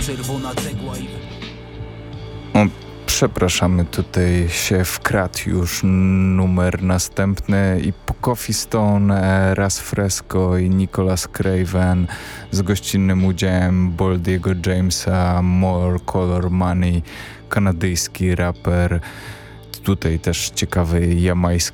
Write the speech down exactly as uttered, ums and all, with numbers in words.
czerwona cegła i... O, przepraszamy, tutaj się wkradł już numer następny i po Coffee Stone, Raz Fresco i Nicholas Craven z gościnnym udziałem Boldiego Jamesa, More Color Money, kanadyjski raper. Tutaj też ciekawy jamański